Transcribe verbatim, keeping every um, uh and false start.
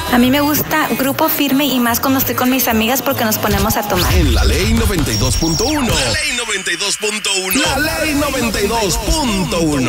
A mí me gusta Grupo Firme y más cuando estoy con mis amigas porque nos ponemos a tomar. En la Ley noventa y dos punto uno. La Ley noventa y dos punto uno. La Ley noventa y dos punto uno.